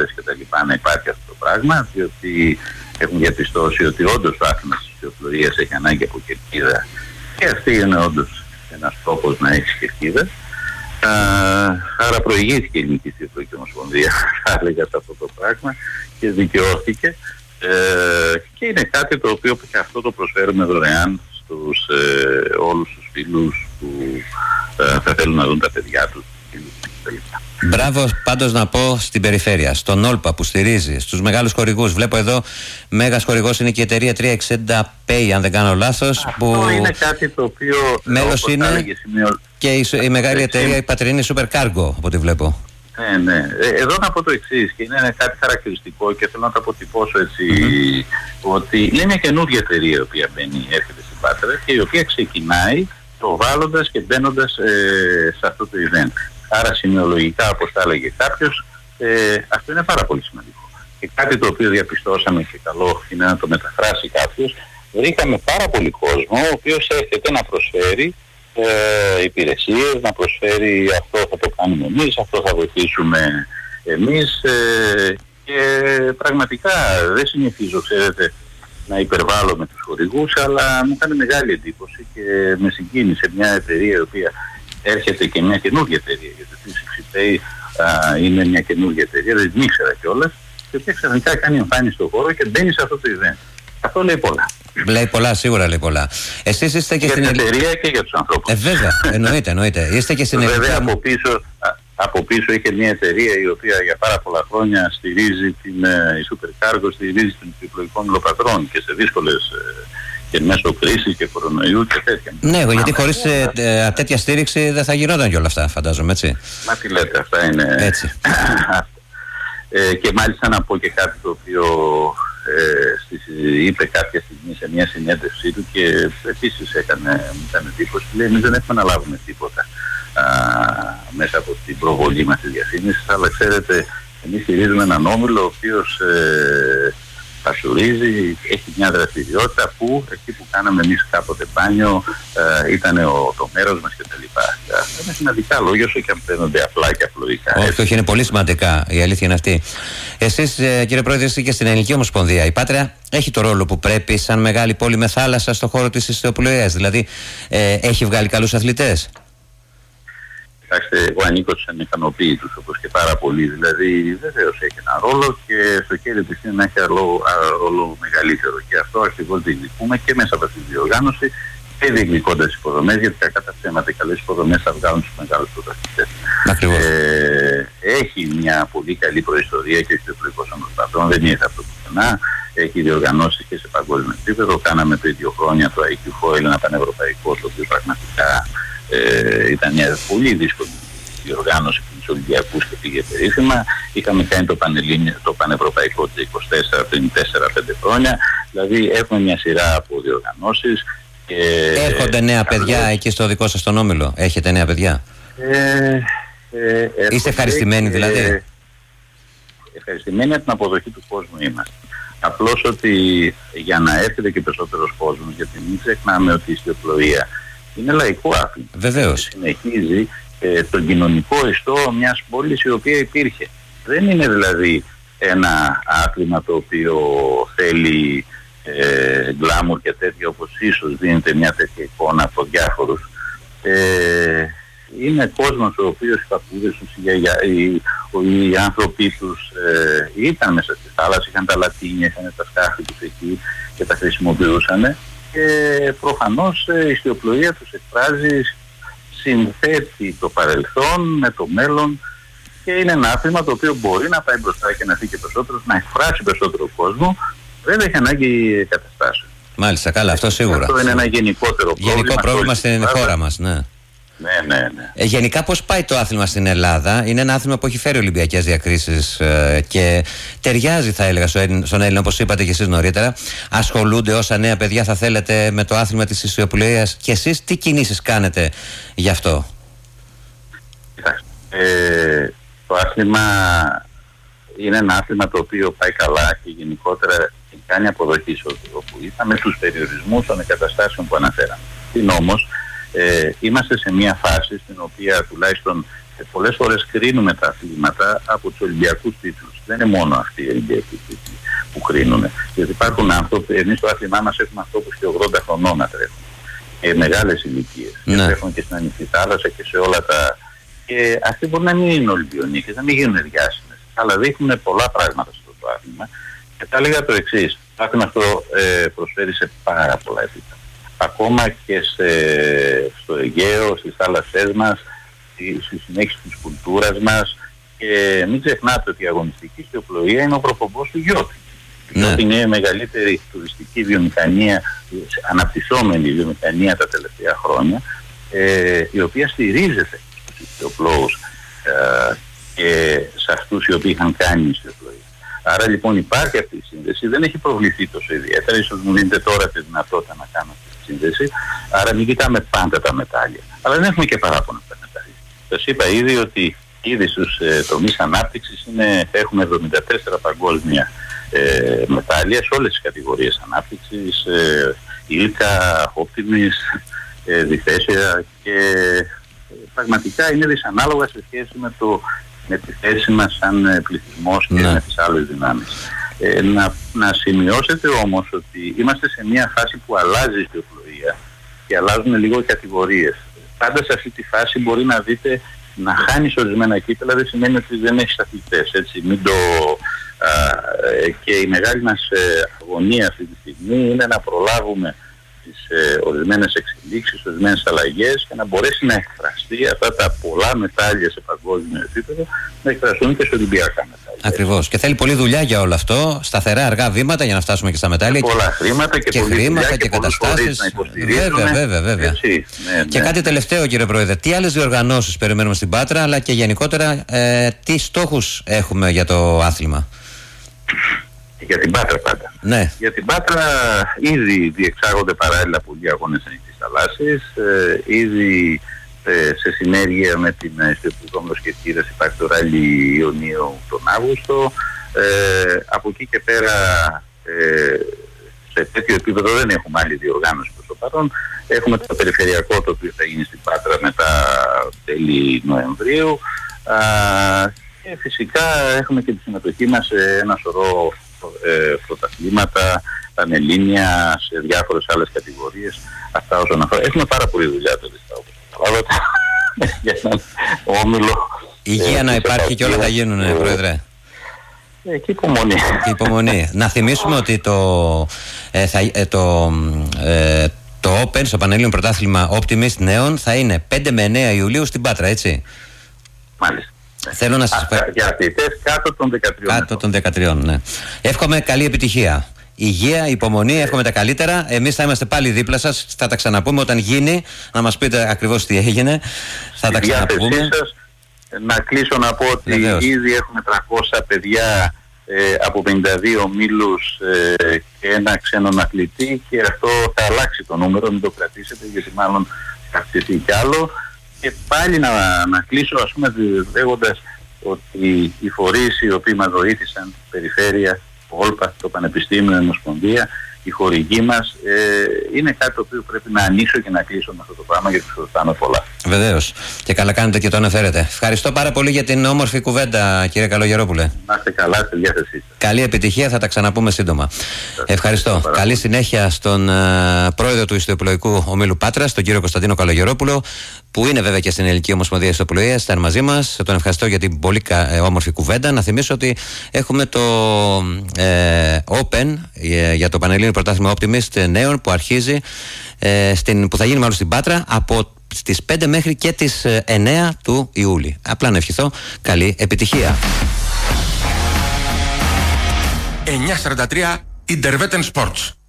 ομάδες κτλ. Να υπάρχει αυτό το πράγμα, διότι έχουν διαπιστώσει ότι όντως το άθλημα της ιστιοπλοείας έχει ανάγκη από κερκίδα και αυτή είναι όντως ένας τρόπος να έχει κερκίδα. Άρα προηγήθηκε η Ελληνική Ιστιοπλοϊκή Ομοσπονδία, θα έλεγα, σε αυτό το πράγμα και δικαιώθηκε, και είναι κάτι το οποίο και αυτό το προσφέρουμε δωρεάν στους όλους τους φίλους που θα θέλουν να δουν τα παιδιά τους. Μπράβο πάντως να πω στην περιφέρεια, στον Όλπα που στηρίζει, στους μεγάλους χορηγούς. Βλέπω εδώ μέγας χορηγός είναι και η εταιρεία 360 Pay, αν δεν κάνω λάθος. Αυτό που είναι κάτι το οποίο μέλος είναι και η μεγάλη εταιρεία η πατρινή Super Cargo, από ό,τι βλέπω. Ναι. Εδώ να πω το εξής, και είναι κάτι χαρακτηριστικό και θέλω να το αποτυπώσω έτσι, ότι είναι μια καινούργια εταιρεία η οποία έρχεται στην Πάτρα και η οποία ξεκινάει προβάλλοντας και μπαίνοντας σε αυτό το event. Άρα σημειολογικά, όπως θα έλεγε κάποιος, αυτό είναι πάρα πολύ σημαντικό. Και κάτι το οποίο διαπιστώσαμε και καλό είναι να το μεταφράσει κάποιος, βρήκαμε πάρα πολύ κόσμο ο οποίος έρχεται να προσφέρει υπηρεσίες, να προσφέρει αυτό θα το κάνουμε εμείς, αυτό θα βοηθήσουμε εμείς, και πραγματικά δεν συνηθίζω, ξέρετε, να υπερβάλλω με τους χορηγούς, αλλά μου έκανε μεγάλη εντύπωση και με συγκίνησε μια εταιρεία η οποία έρχεται, και μια καινούργια εταιρεία, γιατί το 360 Pay είναι μια καινούργια εταιρεία, δεν την ήξερα κιόλας, και οποία ξαφνικά κάνει εμφάνιση στον χώρο και μπαίνει σε αυτό το event. Αυτό λέει πολλά. Λέει πολλά, σίγουρα λέει πολλά. Εσείς είστε και για στην την εταιρεία και για τους ανθρώπους. Βέβαια, εννοείται. Είστε και στην Βέβαια από πίσω είχε μια εταιρεία η οποία για πάρα πολλά χρόνια στηρίζει η Super Cargo, στηρίζει την ιστιοπλοϊκών υλοπατρών και σε δύσκολες και μέσω κρίσης και κορονοϊού και τέτοια. Ναι, γιατί χωρίς τέτοια στήριξη δεν θα γινόταν και όλα αυτά, φαντάζομαι, έτσι. Μα τι λέτε, αυτά είναι έτσι. Και μάλιστα να πω και κάτι το οποίο είπε κάποια στιγμή σε μια συνέντευξή του και επίσης μου έκανε εντύπωση. Λέει, εμείς δεν έχουμε να λάβουμε τίποτα μέσα από την προβολή μας της διαφήμισης, αλλά ξέρετε, εμείς στηρίζουμε έναν όμιλο ο οποίος πασουρίζει, έχει μια δραστηριότητα που εκεί που κάναμε εμείς κάποτε μπάνιο ήταν το μέρος μας κτλ. Αυτά είναι σημαντικά λόγια, όσο και αν φαίνονται απλά και απλοϊκά. Όχι, είναι πολύ σημαντικά, η αλήθεια είναι αυτή. Εσείς, κύριε Πρόεδρε, είστε και στην Ελληνική Ομοσπονδία. Η Πάτρα έχει το ρόλο που πρέπει σαν μεγάλη πόλη με θάλασσα στον χώρο της ιστιοπλοείας, δηλαδή έχει βγάλει καλούς αθλητές. Κοιτάξτε, εγώ ανήκω στους ανικανοποίητους, όπως και πάρα πολλοί. Δηλαδή, βεβαίως έχει ένα ρόλο και στο χέρι της είναι να έχει ρόλο μεγαλύτερο. Και αυτό ακριβώς διεκδικούμε και μέσα από αυτή τη διοργάνωση και διεκδικώντας τις υποδομές, γιατί κακά τα ψέματα, οι καλές υποδομές θα βγάλουν τους μεγάλους πρωταθλητές. Έχει μια πολύ καλή προϊστορία και ο ιστιοπλοϊκός ομοσπονδίας δεν είναι αυτό πουθενά. Έχει διοργανώσει και σε παγκόσμιο επίπεδο. Κάναμε πριν 2 χρόνια το IQ Foil, ένα πανευρωπαϊκό, το οποίο πραγματικά ήταν μια πολύ δύσκολη διοργάνωση από τους Ολυμπιακούς και πήγε περίφημα. Είχαμε κάνει το πανευρωπαϊκό G24 πριν 4-5 χρόνια. Δηλαδή έχουμε μια σειρά από διοργανώσεις. Έρχονται νέα παιδιά εκεί στο δικό σας τον όμιλο? Έχετε νέα παιδιά? Είστε ευχαριστημένοι δηλαδή? Ευχαριστημένοι από την αποδοχή του κόσμου είμαστε. Απλώς ότι για να έρχεται και περισσότερος κόσμος, γιατί μην ξεχνάμε ότι η ιστιοπλοεία είναι λαϊκό άθλημα. Βεβαίως. Συνεχίζει τον κοινωνικό ιστό μιας πόλης η οποία υπήρχε. Δεν είναι δηλαδή ένα άθλημα το οποίο θέλει γκλάμουρ και τέτοια, όπως ίσως δίνεται μια τέτοια εικόνα από διάφορους. Είναι κόσμος ο οποίος οι παππούδες τους, οι άνθρωποι τους ήταν μέσα στη θάλασσα, είχαν τα λατίνια, είχαν τα σκάφη τους εκεί και τα χρησιμοποιούσαν. Και προφανώς η ιστιοπλοεία τους εκφράζει, συνθέτει το παρελθόν με το μέλλον και είναι ένα άθλημα το οποίο μπορεί να πάει μπροστά και να φύγει και περισσότερο, να εκφράσει περισσότερο κόσμο. Δεν έχει ανάγκη καταστάσεων. Μάλιστα, καλά, αυτό σίγουρα. Αυτό είναι ένα γενικότερο πρόβλημα. Γενικό πρόβλημα στην χώρα μας, ναι. Ναι. Γενικά πώς πάει το άθλημα στην Ελλάδα? Είναι ένα άθλημα που έχει φέρει Ολυμπιακές διακρίσεις και ταιριάζει, θα έλεγα, στον Έλληνα, όπως είπατε και εσείς νωρίτερα. Ασχολούνται όσα νέα παιδιά, θα θέλετε, με το άθλημα της ιστιοπλοείας, και εσείς τι κινήσεις κάνετε γι' αυτό? Το άθλημα είναι ένα άθλημα το οποίο πάει καλά και γενικότερα κάνει αποδοχή, όπου είχαμε τους περιορισμούς των εγκαταστάσεων που αναφέραμε. Είναι όμως είμαστε σε μια φάση στην οποία τουλάχιστον πολλές φορές κρίνουμε τα αθλήματα από τους Ολυμπιακούς τίτλους. Δεν είναι μόνο αυτοί οι Ολυμπιακοί τίτλοι που κρίνουν. Γιατί υπάρχουν άνθρωποι, εμείς στο άθλημά μας έχουμε ανθρώπους και 80 χρονών να τρέχουν. Μεγάλες ηλικίες. Και τρέχουν και στην ανοιχτή θάλασσα και σε όλα τα. Και αυτοί μπορεί να μην είναι Ολυμπιονίκες, να μην γίνουν διάσημες. Αλλά δείχνουν πολλά πράγματα στο άθλημα. Και θα έλεγα το εξής. Το άθλημα αυτό προσφέρει σε πάρα πολλά επίπεδα. Ακόμα και στο Αιγαίο, στις θάλασσές μας, στη συνέχιση της κουλτούρας μας. Και μην ξεχνάτε ότι η αγωνιστική ιστιοπλοεία είναι ο προπομπός του γιότι. Διότι είναι η μεγαλύτερη τουριστική βιομηχανία, αναπτυσσόμενη βιομηχανία τα τελευταία χρόνια, η οποία στηρίζεται στους ιστιοπλώους και σε αυτούς οι οποίοι είχαν κάνει ιστιοπλοεία. Άρα λοιπόν υπάρχει αυτή η σύνδεση, δεν έχει προβληθεί τόσο ιδιαίτερα, ίσως μου δίνετε τώρα τη δυνατότητα να κάνω αυτή τη σύνδεση, άρα μην κοιτάμε πάντα τα μετάλλια. Αλλά δεν έχουμε και παράπονα από τα μετάλλια. Σας είπα ήδη ότι ήδη στους τομείς ανάπτυξης έχουμε 74 παγκόσμια μετάλλια σε όλες τις κατηγορίες ανάπτυξης, ήλκα, όπτιμης, διθέσια, και πραγματικά είναι δυσανάλογα σε σχέση με τη θέση μας σαν πληθυσμός και με τις άλλες δυνάμεις. Να σημειώσετε όμως ότι είμαστε σε μια φάση που αλλάζει η ιστιοπλοεία και αλλάζουν λίγο οι κατηγορίες. Πάντα σε αυτή τη φάση μπορεί να δείτε να χάνεις ορισμένα κύπελα, δεν σημαίνει ότι δεν έχεις αθλητές, έτσι, και η μεγάλη μας αγωνία αυτή τη στιγμή είναι να προλάβουμε τις ορισμένες εξελίξεις, ορισμένες αλλαγές και να μπορέσει να εκφραστεί αυτά τα πολλά μετάλλια σε παγκόσμιο επίπεδο, να εκφραστούν και σε Ολυμπιακά μετάλλια. Ακριβώς. Και θέλει πολλή δουλειά για όλο αυτό, σταθερά αργά βήματα για να φτάσουμε και στα μετάλλια. Και πολλά χρήματα και χρήματα και καταστάσεις. Βέβαια. Έτσι, ναι. Και κάτι τελευταίο, κύριε Πρόεδρε, τι άλλες διοργανώσεις περιμένουμε στην Πάτρα, αλλά και γενικότερα τι στόχους έχουμε για το άθλημα? Για την Πάτρα πάντα. Ναι. Για την Πάτρα ήδη διεξάγονται παράλληλα πολλοί αγώνες ανοιχτής θαλάσσης. Ήδη σε συνέργεια με την Ιστιοπλοϊκό και Κύρας υπάρχει το ράλι Ιωνίου τον Αύγουστο. Από εκεί και πέρα σε τέτοιο επίπεδο δεν έχουμε άλλη διοργάνωση προς το παρόν. Έχουμε το περιφερειακό, το οποίο θα γίνει στην Πάτρα μετά τέλη Νοεμβρίου. Και φυσικά έχουμε και τη συμμετοχή μας σε ένα σωρό πρωταθλήματα, πανελλήνια, σε διάφορες άλλες κατηγορίες. Αυτά όσον αφορά. Έχουμε πάρα πολλή δουλειά το όπως για έναν όμιλο. Υγεία να υπάρχει και όλα θα γίνουν, Πρόεδρε. Και υπομονή. Να θυμίσουμε ότι το Open στο Πανελλήνιο Πρωτάθλημα Optimist Νέων θα είναι 5 με 9 Ιουλίου στην Πάτρα, έτσι? Μάλιστα. Θέλω να σας για αθλητές κάτω των 13. Κάτω των 13, ναι. Εύχομαι καλή επιτυχία. Υγεία, υπομονή, εύχομαι τα καλύτερα. Εμείς θα είμαστε πάλι δίπλα σας. Θα τα ξαναπούμε όταν γίνει. Να μας πείτε ακριβώς τι έγινε. Θα τα ξαναπούμε. Σας, να κλείσω να πω ότι ήδη έχουμε 300 παιδιά από 52 ομίλους και ένα ξένον αθλητή, και αυτό θα αλλάξει το νούμερο, μην το κρατήσετε, γιατί μάλλον θα αυξηθεί κι άλλο. Και πάλι να κλείσω, ας πούμε, λέγοντας ότι οι φορείς οι οποίοι μας βοήθησαν, περιφέρεια, Όλπα, το Πανεπιστήμιο, η Ομοσπονδία, οι χορηγοί μας, είναι κάτι το οποίο πρέπει να ανοίξω και να κλείσω με αυτό το πράγμα, γιατί χρωστάμε πολλά. Βεβαίως. Και καλά κάνετε και το αναφέρετε. Ευχαριστώ πάρα πολύ για την όμορφη κουβέντα, κύριε Καλογερόπουλε. Να είστε καλά, στη διάθεσή σας. Καλή επιτυχία, θα τα ξαναπούμε σύντομα. Ευχαριστώ. Καλή συνέχεια στον πρόεδρο του Ιστιοπλοϊκού Ομίλου Πάτρας, τον κύριο Κωνσταντίνο Καλογερόπουλο, που είναι βέβαια και στην Ελληνική Ομοσπονδία Ιστιοπλοείας, ήταν μαζί μας. Τον ευχαριστώ για την πολύ όμορφη κουβέντα. Να θυμίσω ότι έχουμε το Open για το Πανελλήνιο Πρωτάθλημα Optimist Νέων που αρχίζει, που θα γίνει μάλλον στην Πάτρα από στις 5 μέχρι και τις 9 του Ιούλη. Απλά να ευχηθώ καλή επιτυχία. 9:43 Interveten Sports.